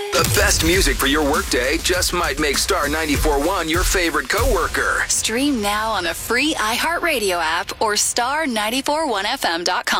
The best music for your workday just might make Star 94.1 your favorite coworker. Stream now on the free iHeartRadio app or star941fm.com.